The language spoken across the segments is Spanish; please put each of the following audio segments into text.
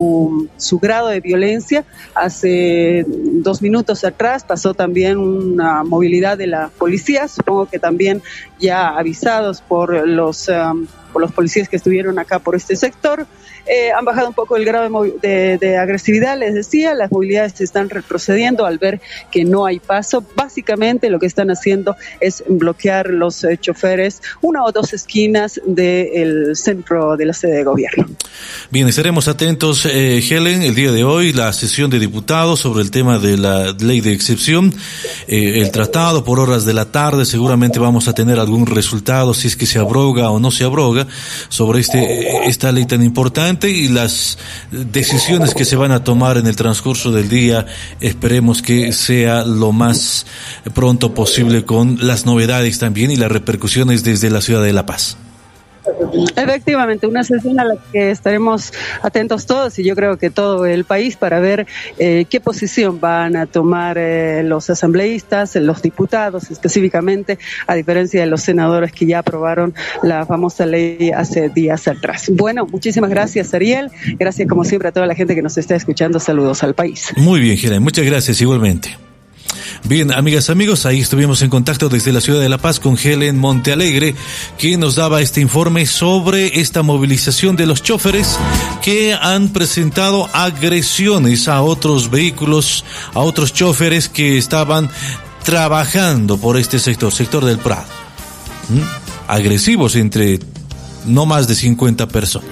su grado de violencia. Hace 2 minutos atrás pasó también una movilidad de la policía, supongo que también ya avisados por los policías que estuvieron acá por este sector. Han bajado un poco el grado de agresividad, les decía, las movilidades están retrocediendo al ver que no hay paso. Básicamente lo que están haciendo es bloquear los choferes 1 o 2 esquinas del centro de la sede de gobierno. Bien, estaremos atentos, Helen, el día de hoy, la sesión de diputados sobre el tema de la ley de excepción, el tratado por horas de la tarde, seguramente vamos a tener algún resultado, si es que se abroga o no se abroga, sobre esta ley tan importante, y las decisiones que se van a tomar en el transcurso del día, esperemos que sea lo más pronto posible, con las novedades también y las repercusiones desde la ciudad de La Paz. Efectivamente, una sesión a la que estaremos atentos todos, y yo creo que todo el país, para ver qué posición van a tomar los asambleístas, los diputados específicamente, a diferencia de los senadores que ya aprobaron la famosa ley hace días atrás. Bueno, muchísimas gracias, Ariel. Gracias como siempre a toda la gente que nos está escuchando. Saludos al país. Muy bien, Helen, muchas gracias igualmente. Bien, amigas, amigos, ahí estuvimos en contacto desde la ciudad de La Paz con Helen Montealegre, quien nos daba este informe sobre esta movilización de los choferes que han presentado agresiones a otros vehículos, a otros choferes que estaban trabajando por este sector del Prado. Agresivos entre no más de 50 personas.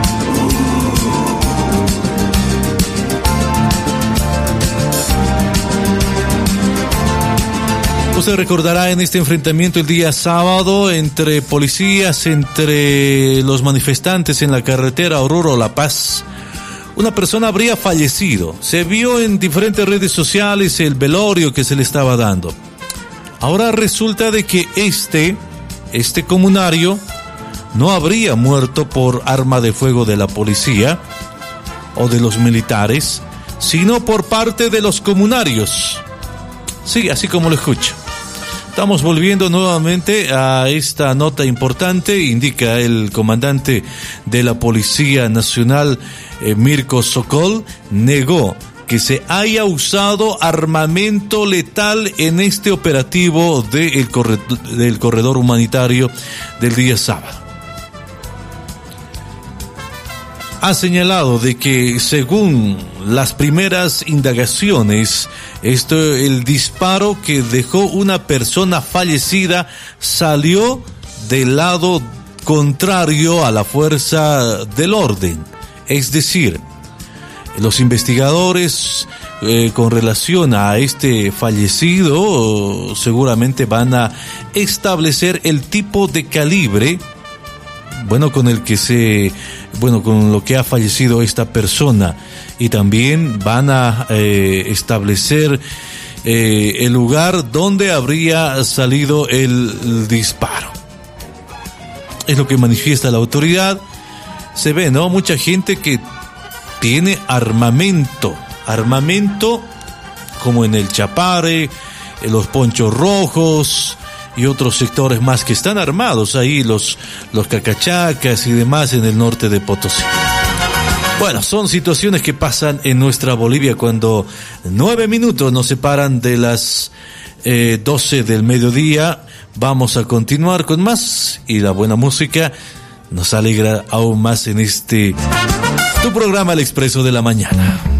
Usted recordará en este enfrentamiento el día sábado entre policías, entre los manifestantes en la carretera Oruro-La Paz. Una persona habría fallecido. Se vio en diferentes redes sociales el velorio que se le estaba dando. Ahora resulta de que este comunario no habría muerto por arma de fuego de la policía o de los militares, sino por parte de los comunarios. Sí, así como lo escucha. Estamos volviendo nuevamente a esta nota importante. Indica el comandante de la Policía Nacional, Mirko Sokol, negó que se haya usado armamento letal en este operativo del corredor humanitario del día sábado. Ha señalado de que, según las primeras indagaciones, el disparo que dejó una persona fallecida salió del lado contrario a la fuerza del orden. Es decir, los investigadores con relación a este fallecido seguramente van a establecer el tipo de calibre con lo que ha fallecido esta persona, y también van a establecer el lugar donde habría salido el disparo. Es lo que manifiesta la autoridad. Se ve, ¿no? Mucha gente que tiene armamento como en el Chapare, en los Ponchos Rojos y otros sectores más que están armados ahí, los cacachacas y demás en el norte de Potosí. Bueno, son situaciones que pasan en nuestra Bolivia cuando 9 minutos nos separan de las 12 del mediodía. Vamos a continuar con más, y la buena música nos alegra aún más en tu programa El Expreso de la Mañana.